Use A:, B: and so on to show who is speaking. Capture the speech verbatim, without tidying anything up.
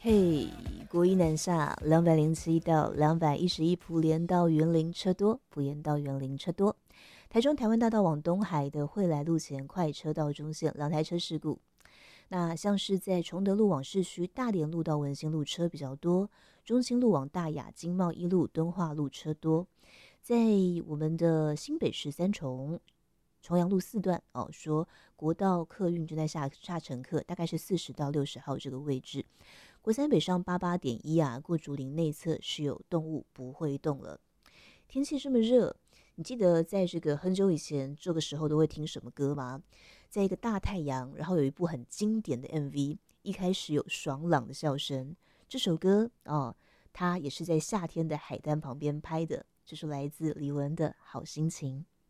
A: 嘿，国一南下，两百零七到两百一十一埔连到园林车多，埔盐到园林车多。台中台湾大道往东海的惠来路前快车道中线两台车事故。那像是在崇德路往市区、大连路到文心路车比较多，中清路往大雅、经贸一路、敦化路车多。在我们的新北市三重重阳路四段哦，说国道客运正在下下乘客，大概是四十到六十号这个位置。国三北上八八点一啊，过竹林内侧是有动物不会动了。天气这么热，你记得在这个很久以前这个时候都会听什么歌吗？在一个大太阳，然后有一部很经典的 M V， 一开始有爽朗的笑声。这首歌哦，它也是在夏天的海滩旁边拍的，这是来自李玟的好心情。